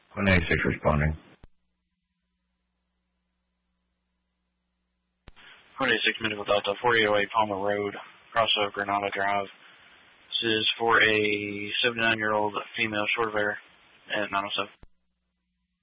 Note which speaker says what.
Speaker 1: 186 responding.
Speaker 2: 186 Medical Delta, 4008 Palmer Road, crossover Granada Drive. This is for a 79-year-old female short of air at 907.